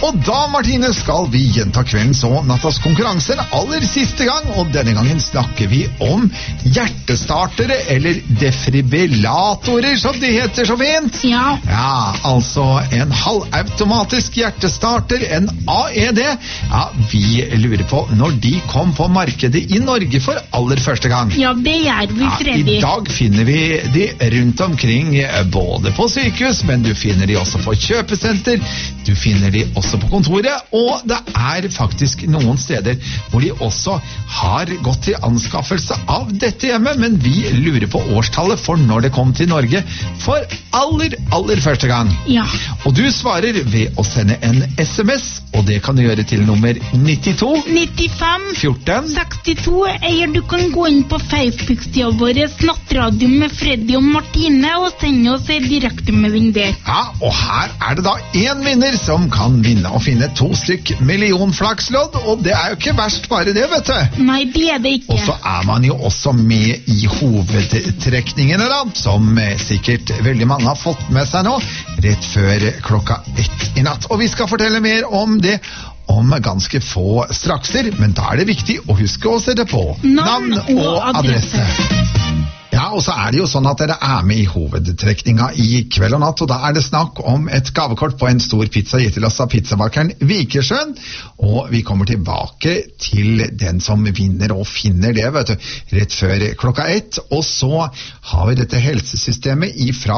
Og da, Martine, skal vi gjenta kveldens og nattas konkurranser aller siste gang, og denne gangen snakker vi om hjertestartere, eller defibrillatorer, som de heter så fint. Ja. Ja, altså en halvautomatisk hjertestarter, en AED. Ja, vi lurer på når de kom på markedet i Norge for aller første gang. Ja, det gjør vi, Freddy. I dag finner vi de rundt omkring, både på sykehus, men du finner de også på kjøpesenter, du finner de også på kontoret, og det er faktisk noen steder hvor de også har gått til anskaffelse av dette hjemme, men vi lurer på årstallet for når det kom til Norge for aller første gang. Ja. Og du svarer ved å sende en SMS, og det kan du gjøre til nummer 92 95 14 62, eller du kan gå inn på Facebook-siden vår Nattradio med Freddy og Martine og sende oss en direktemelding der. Ja, og her er det da en vinner som kan vinne og finne 2 stykk millionflakslodd, og det er jo ikke verst bare det, vet du. Nei, det er det ikke. Og så er man jo også med i hovedtrekningene da, som sikkert veldig mange har fått med seg nå, rett før 1:00 i natt. Og vi skal fortelle mer om det om ganske få strakser, men da er det viktig å huske å sette på navn og adresse. Ja, og så er det jo sånn at dere er med i hovedtrekninga i kveld og natt, og da er det snakk om et gavekort på en stor pizza gitt til oss av pizzabakeren Vikersjøen, og vi kommer tilbake til den som vinner og finner det, vet du, rett før 1:00, og så har vi dette helsesystemet ifra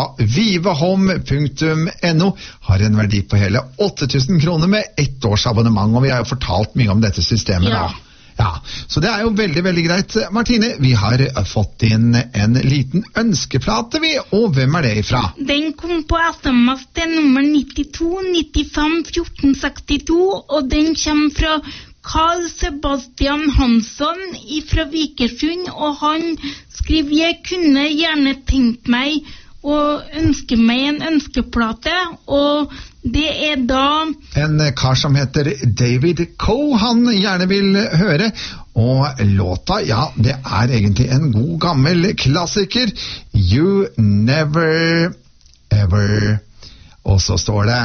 vivahome.no, har en verdi på hele 8.000 kroner med 1 års abonnement, og vi har jo fortalt mye om dette systemet da. Ja, så det er jo veldig, veldig greit. Martine, vi har fått inn en liten ønskeplate, vi, og hvem er det ifra? Den kom på SMS til nummer 92 95 14 62, og den kommer fra Carl Sebastian Hansson fra Vikersund, og han skriver: jeg kunne gjerne tenkt meg og ønske meg en ønskeplate, og det er da en kar som heter David Coe han gjerne vil høre, og låta, ja, det er egentlig en god gammel klassiker, You Never Ever, og så står det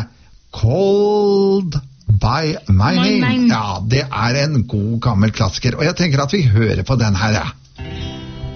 Called by My Name. Ja, det er en god gammel klassiker, og jeg tenker at vi hører på den her, ja.